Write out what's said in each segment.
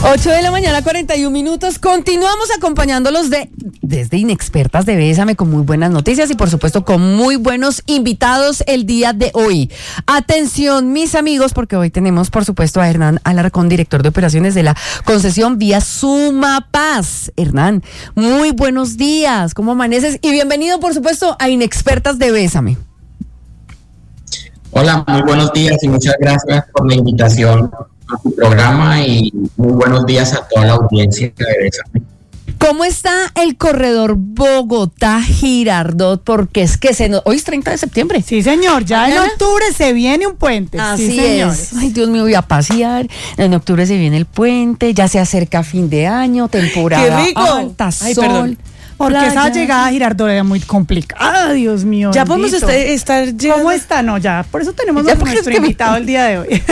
8:41 a.m. Continuamos acompañándolos desde Inexpertas de Bésame con muy buenas noticias y por supuesto con muy buenos invitados el día de hoy. Atención mis amigos, porque hoy tenemos por supuesto a Hernán Alarcón, director de operaciones de la concesión Vía Sumapaz. Hernán, muy buenos días, ¿cómo amaneces? Y bienvenido por supuesto a Inexpertas de Bésame. Hola, muy buenos días y muchas gracias por la invitación a tu programa y muy buenos días a toda la audiencia de Bésame. ¿Cómo está el corredor Bogotá-Girardot? Porque es que hoy es 30 de septiembre. Sí, señor, ya en octubre se viene un puente. Así sí, es. Ay, Dios mío, voy a pasear. En octubre se viene el puente, ya se acerca fin de año, temporada ¡qué rico! Alta, Ay, sol. perdón. Porque playa. esa llegada a Girardot era muy complicada, Dios mío. Ya bendito. podemos estar llegando. ¿Cómo está? No, ya. Por eso tenemos Ya, nuestro invitado el día de hoy.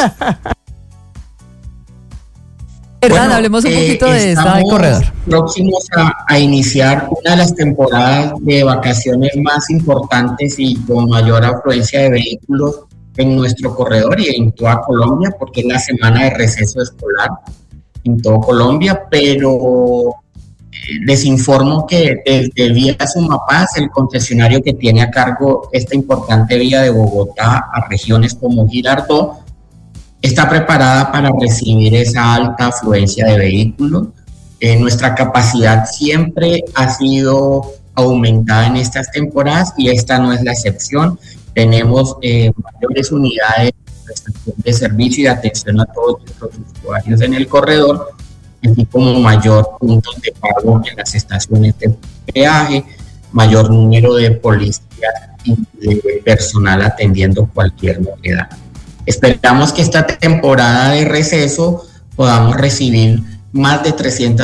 Hernán, Bueno, hablemos un poquito de esta corredor. Próximos a iniciar una de las temporadas de vacaciones más importantes y con mayor afluencia de vehículos en nuestro corredor y en toda Colombia, porque es la semana de receso escolar en toda Colombia, pero les informo que desde Vía Sumapaz, el concesionario que tiene a cargo esta importante vía de Bogotá a regiones como Girardot, está preparada para recibir esa alta afluencia de vehículos. Nuestra capacidad siempre ha sido aumentada en estas temporadas y esta no es la excepción. Tenemos mayores unidades de servicio y de atención a todos nuestros usuarios en el corredor, así como mayor puntos de pago en las estaciones de peaje, mayor número de policías y de personal atendiendo cualquier novedad. Esperamos que esta temporada de receso podamos recibir más de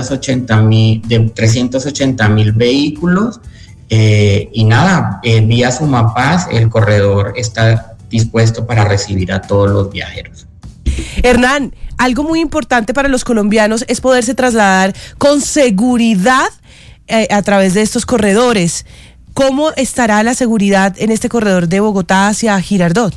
380,000 vehículos y nada, Vía Sumapaz, el corredor está dispuesto para recibir a todos los viajeros. Hernán, algo muy importante para los colombianos es poderse trasladar con seguridad a través de estos corredores. ¿Cómo estará la seguridad en este corredor de Bogotá hacia Girardot?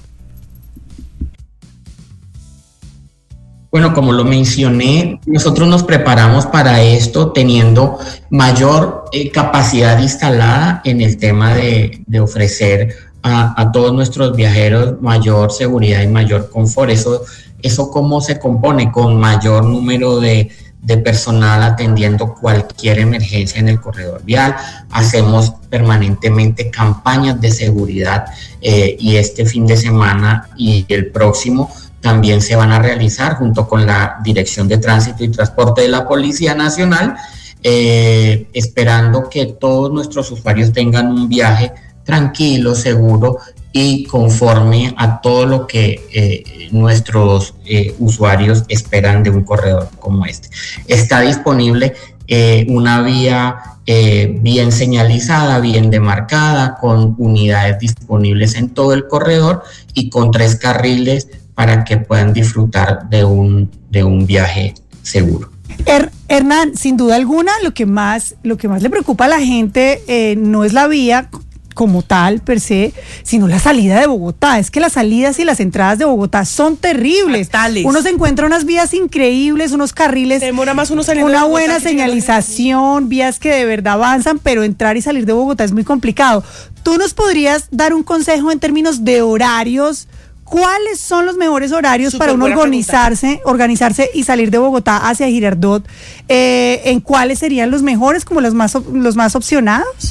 Bueno, como lo mencioné, nosotros nos preparamos para esto teniendo mayor capacidad instalada en el tema de ofrecer a todos nuestros viajeros mayor seguridad y mayor confort. Eso cómo se compone con mayor número de personal atendiendo cualquier emergencia en el corredor vial. Hacemos permanentemente campañas de seguridad y este fin de semana y el próximo también se van a realizar junto con la Dirección de Tránsito y Transporte de la Policía Nacional, esperando que todos nuestros usuarios tengan un viaje tranquilo, seguro y conforme a todo lo que nuestros usuarios esperan de un corredor como este. Está disponible una vía bien señalizada, bien demarcada, con unidades disponibles en todo el corredor y con 3 carriles para que puedan disfrutar de un viaje seguro. Hernán, sin duda alguna, lo que más le preocupa a la gente no es la vía como tal, per se, sino la salida de Bogotá. Es que las salidas y las entradas de Bogotá son terribles. Fatales. Uno se encuentra unas vías increíbles, unos carriles, demora más uno saliendo una de Bogotá, buena señalización, vías que de verdad avanzan, pero entrar y salir de Bogotá es muy complicado. ¿Tú nos podrías dar un consejo en términos de horarios? ¿Cuáles son los mejores horarios para uno organizarse y salir de Bogotá hacia Girardot? ¿En cuáles serían los mejores, como los más opcionados?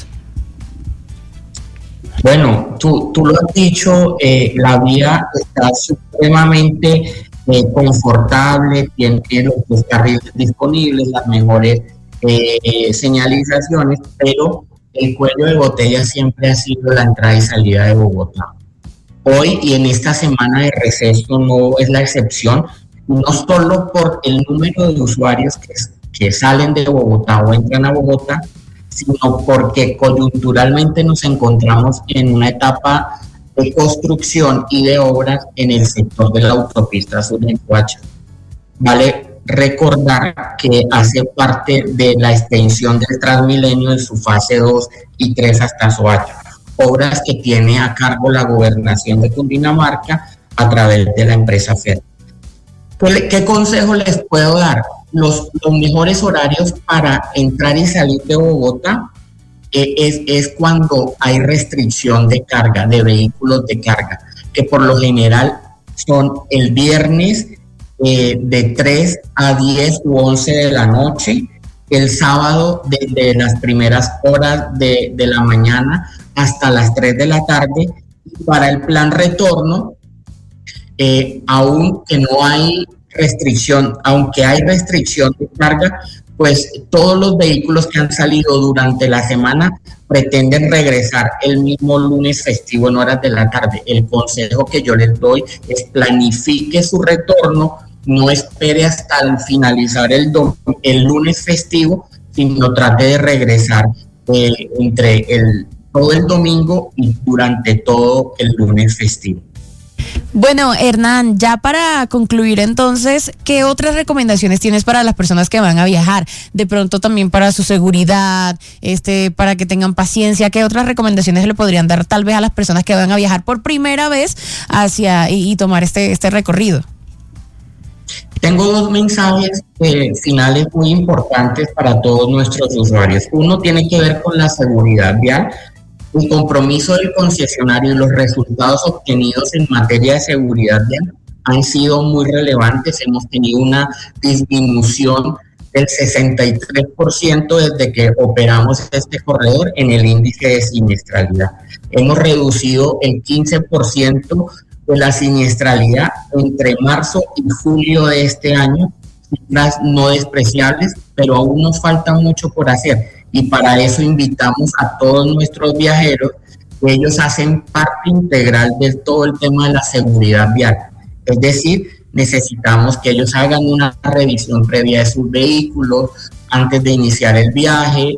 Bueno, tú lo has dicho, la vía está supremamente confortable, tiene los carriles disponibles, las mejores señalizaciones, pero el cuello de botella siempre ha sido la entrada y salida de Bogotá. Hoy y en esta semana de receso no es la excepción, no solo por el número de usuarios que salen de Bogotá o entran a Bogotá, sino porque coyunturalmente nos encontramos en una etapa de construcción y de obras en el sector de la autopista sur en Soacha. Vale recordar que hace parte de la extensión del Transmilenio en su fase 2 y 3 hasta Soacha, obras que tiene a cargo la gobernación de Cundinamarca a través de la empresa FED. ¿Qué consejo les puedo dar? los mejores horarios para entrar y salir de Bogotá es cuando hay restricción de carga, de vehículos de carga, que por lo general son el viernes de 3 a 10 u 11 de la noche, el sábado desde las primeras horas de la mañana hasta las 3 de la tarde. Y para el plan retorno, aunque hay restricción de carga, pues todos los vehículos que han salido durante la semana pretenden regresar el mismo lunes festivo en horas de la tarde. El consejo que yo les doy es planifique su retorno, no espere hasta finalizar el lunes festivo, sino trate de regresar entre todo el domingo y durante todo el lunes festivo. Bueno, Hernán, ya para concluir entonces, ¿qué otras recomendaciones tienes para las personas que van a viajar? De pronto también para su seguridad, para que tengan paciencia, ¿qué otras recomendaciones le podrían dar tal vez a las personas que van a viajar por primera vez y tomar este recorrido? Tengo 2 mensajes finales muy importantes para todos nuestros usuarios. Uno tiene que ver con la seguridad vial. El compromiso del concesionario y los resultados obtenidos en materia de seguridad vial han sido muy relevantes. Hemos tenido una disminución del 63% desde que operamos este corredor en el índice de siniestralidad. Hemos reducido el 15% de la siniestralidad entre marzo y julio de este año, cifras no despreciables, pero aún nos falta mucho por hacer. Y para eso invitamos a todos nuestros viajeros, que ellos hacen parte integral de todo el tema de la seguridad vial. Es decir, necesitamos que ellos hagan una revisión previa de sus vehículos antes de iniciar el viaje,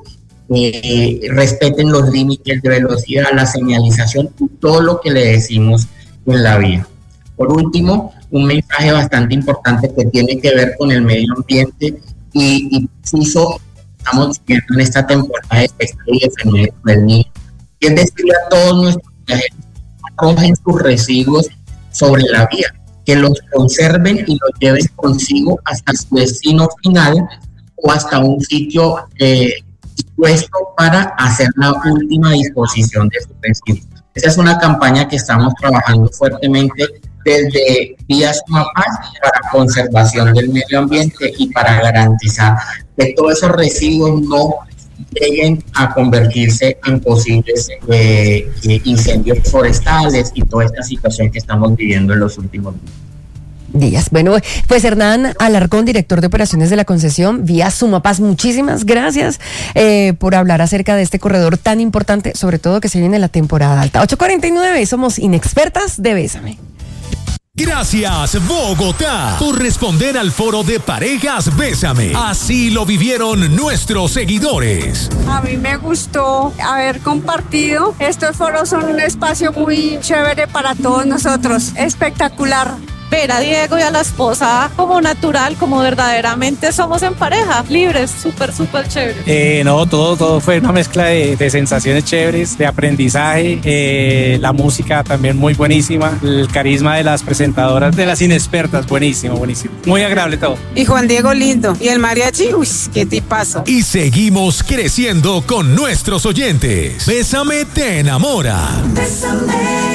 respeten los límites de velocidad, la señalización y todo lo que le decimos en la vía. Por último, un mensaje bastante importante que tiene que ver con el medio ambiente y preciso estamos viendo en esta temporada de pesca y de fenómeno del Niño. Y es decirle a todos nuestros viajeros que arrojen sus residuos sobre la vía, que los conserven y los lleven consigo hasta su destino final o hasta un sitio dispuesto para hacer la última disposición de sus residuos. Esa es una campaña que estamos trabajando fuertemente desde Vía Sumapaz para conservación del medio ambiente y para garantizar que todos esos residuos no lleguen a convertirse en posibles incendios forestales y toda esta situación que estamos viviendo en los últimos días. Bueno, pues Hernán Alarcón, director de operaciones de la concesión Vía Sumapaz, muchísimas gracias por hablar acerca de este corredor tan importante, sobre todo que se viene la temporada alta. 8:49, somos inexpertas de Bésame. Gracias, Bogotá, por responder al foro de parejas Bésame. Así lo vivieron nuestros seguidores. A mí me gustó haber compartido. Estos foros son un espacio muy chévere para todos nosotros. Espectacular. Ver a Diego y a la esposa como natural, como verdaderamente somos en pareja, libres, súper chévere. No, todo fue una mezcla de sensaciones chéveres, de aprendizaje, la música también muy buenísima, el carisma de las presentadoras, de las inexpertas, buenísimo, muy agradable todo. Y Juan Diego lindo, y el mariachi, uy, qué tipazo. Y seguimos creciendo con nuestros oyentes. Bésame te enamora. Bésame.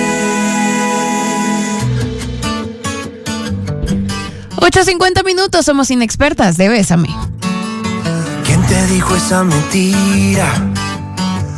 8:50, somos inexpertas de Bésame. ¿Quién te dijo esa mentira?